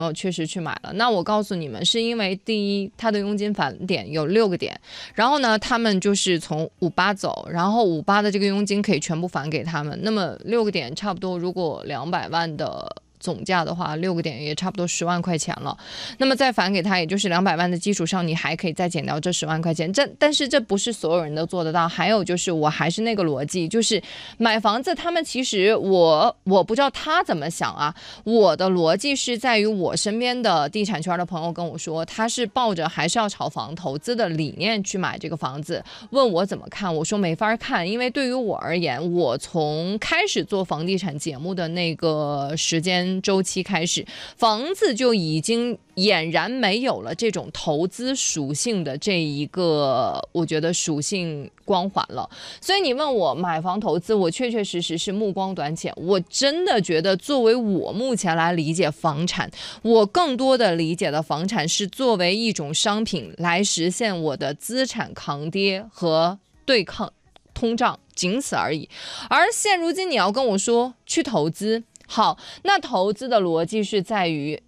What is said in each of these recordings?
确实去买了。那我告诉你们，是因为第一，它的佣金返点有6个点，然后呢，他们就是从58走，然后58的这个佣金可以全部返给他们。那么6个点差不多，如果200万的总价的话，6个点也差不多10万块钱了。那么再返给他，也就是200万的基础上，你还可以再减掉这10万块钱。但是这不是所有人都做得到。还有就是，我还是那个逻辑，就是买房子，他们其实我不知道他怎么想啊。我的逻辑是在于，我身边的地产圈的朋友跟我说，他是抱着还是要炒房投资的理念去买这个房子，问我怎么看，我说没法看，因为对于我而言，我从开始做房地产节目的那个时间周期开始，房子就已经俨然没有了这种投资属性的这一个，我觉得属性光环了。所以你问我买房投资，我确确实实是目光短浅。我真的觉得，作为我目前来理解房产，我更多的理解的房产是作为一种商品来实现我的资产抗跌和对抗通胀，仅此而已。而现如今你要跟我说去投资，好，那投资的逻辑是在于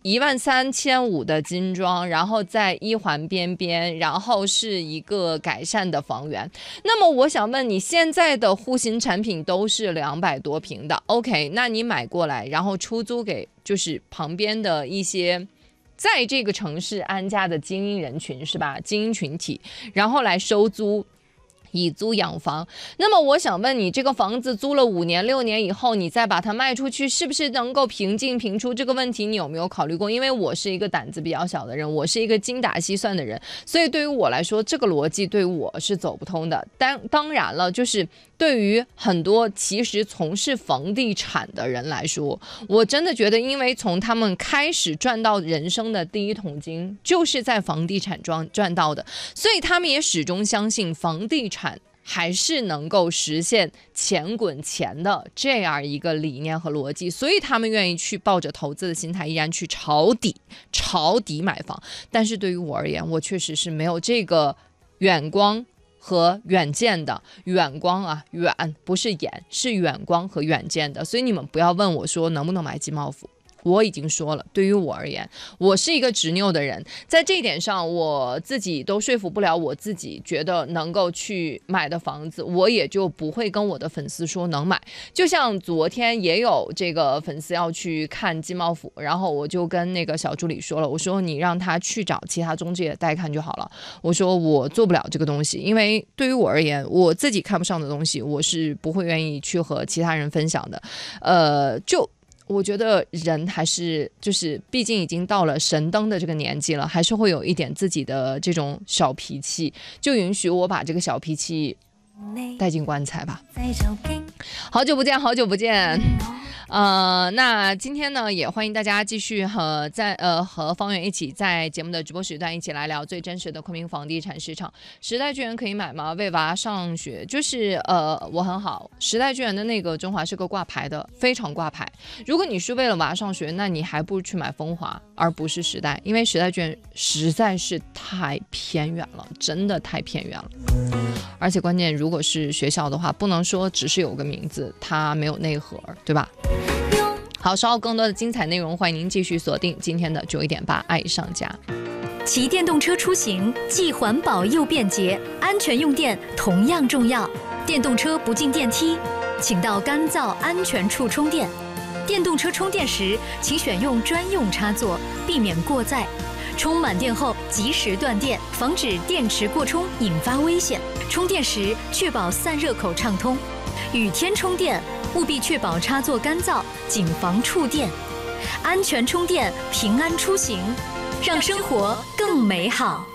13500的精装，然后在一环边边，然后是一个改善的房源。那么我想问你，现在的户型产品都是200多平的 ，OK？ 那你买过来，然后出租给就是旁边的一些在这个城市安家的精英人群，是吧？精英群体，然后来收租。以租养房，那么我想问你，这个房子租了5年、6年以后，你再把它卖出去，是不是能够平进平出？这个问题你有没有考虑过？因为我是一个胆子比较小的人，我是一个精打细算的人，所以对于我来说，这个逻辑对于我是走不通的。当然了，就是对于很多其实从事房地产的人来说，我真的觉得，因为从他们开始赚到人生的第一桶金，就是在房地产赚到的，所以他们也始终相信房地产还是能够实现钱滚钱的这样一个理念和逻辑，所以他们愿意去抱着投资的心态，依然去抄底买房。但是对于我而言，我确实是没有这个远光和远见的。远光啊，远不是眼，是远光和远见的。所以你们不要问我说能不能买金茂府，我已经说了，对于我而言，我是一个执拗的人，在这一点上，我自己都说服不了我自己，觉得能够去买的房子，我也就不会跟我的粉丝说能买。就像昨天也有这个粉丝要去看金茂府，然后我就跟那个小助理说了，我说你让他去找其他中介带看就好了，我说我做不了这个东西，因为对于我而言，我自己看不上的东西，我是不会愿意去和其他人分享的。我觉得人还是就是毕竟已经到了神灯的这个年纪了，还是会有一点自己的这种小脾气，就允许我把这个小脾气带进棺材吧。好久不见，好久不见。那今天呢，也欢迎大家继续和方圆一起在节目的直播时段一起来聊最真实的昆明房地产市场。时代巨源可以买吗？为娃上学，就是我很好，时代巨源的那个中华是个挂牌的，非常挂牌。如果你是为了娃上学，那你还不如去买风华，而不是时代，因为时代巨源实在是太偏远了，真的太偏远了。而且关键，如果是学校的话，不能说只是有个名字，它没有内核，对吧？好，稍后更多的精彩内容，欢迎您继续锁定今天的91.8爱上家。 骑电动车出行既环保又便捷，安全用电同样重要。电动车不进电梯，请到干燥安全处充电。电动车充电时，请选用专用插座，避免过载。充满电后及时断电，防止电池过充引发危险。充电时确保散热口畅通。雨天充电务必确保插座干燥，谨防触电。安全充电，平安出行，让生活更美好。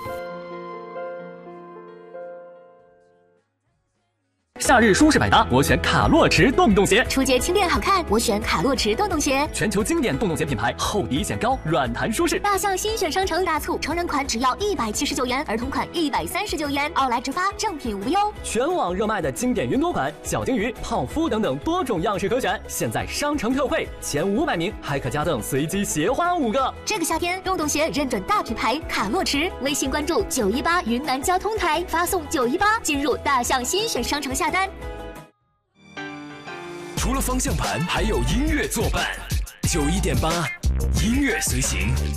夏日舒适百搭，我选卡洛驰洞洞鞋。 初阶轻便好看，我选卡洛驰洞洞鞋。 全球经典洞洞鞋品牌，厚底显高，软弹舒适。 大象新选商城大促，成人款只要179元，儿童款139元，奥莱直发，正品无忧。 全网热卖的经典云朵款、小金鱼、泡芙等等多种样式可选，现在商城特惠，前500名还可加赠随机鞋花5个。 这个夏天，洞洞鞋认准大品牌卡洛驰，微信关注918云南交通台，发送918进入大象新选商城下单。 除了方向盘，还有音乐作伴。91.8 音乐随行。